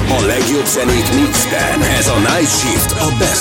A legjobb zenék mixben. Ez a Night Shift a Best